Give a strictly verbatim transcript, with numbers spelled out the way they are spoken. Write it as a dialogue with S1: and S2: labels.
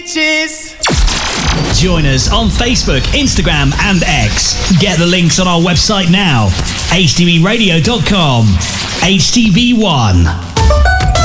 S1: Cheers.
S2: Join us on Facebook, Instagram and X. Get the links on our website now. H T V radio dot com. H T V one.